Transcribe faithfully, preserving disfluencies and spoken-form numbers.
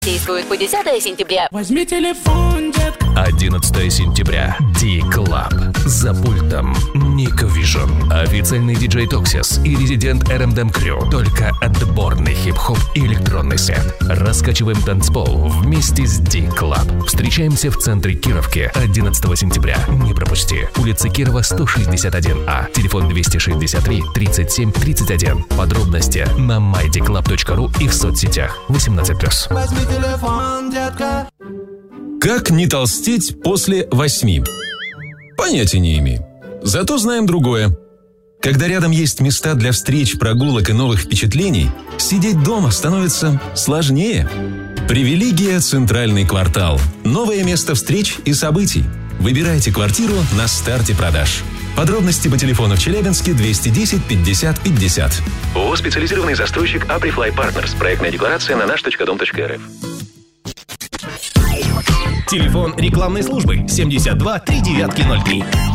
Действует по десятое сентября. Возьми телефон, детка. одиннадцатое сентября. Ди-Клаб. За пультом Ник Вижн. Официальный диджей Токсис и резидент эр эм дэ эм Crew. Только отборный хип-хоп и электронный сет. Раскачиваем танцпол вместе с Ди-Клаб. Встречаемся в центре Кировки одиннадцатого сентября. Не пропусти. Улица Кирова, сто шестьдесят один А. Телефон двести шестьдесят три тридцать семь тридцать один. Подробности на май ди клаб точка ру и в соцсетях. восемнадцать плюс. Возьми телефон, детка. Как не толстеть после восьми? Понятия не имею. Зато знаем другое. Когда рядом есть места для встреч, прогулок и новых впечатлений, сидеть дома становится сложнее. Привилегия «Центральный квартал». Новое место встреч и событий. Выбирайте квартиру на старте продаж. Подробности по телефону в Челябинске двести десять пятьдесят пятьдесят. ООО «Специализированный застройщик Априфлай Партнерс». Проектная декларация на наш точка дом точка эр эф. Телефон рекламной службы семьдесят два три девятки ноль три.